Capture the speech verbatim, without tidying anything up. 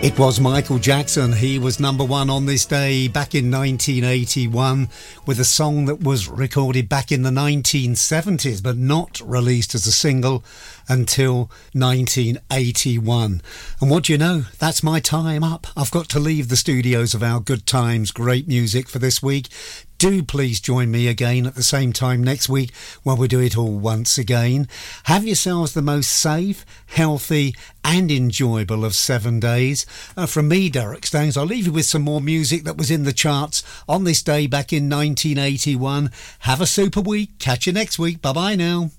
It was Michael Jackson. He was number one on this day back in nineteen eighty-one with a song that was recorded back in the nineteen seventies but not released as a single until nineteen eighty-one. And what do you know? That's my time up. I've got to leave the studios of Our Good Times Great Music for this week. Do please join me again at the same time next week when we do it all once again. Have yourselves the most safe, healthy and enjoyable of seven days. Uh, from me, Derek Stangs, I'll leave you with some more music that was in the charts on this day back in nineteen eighty-one. Have a super week. Catch you next week. Bye-bye now.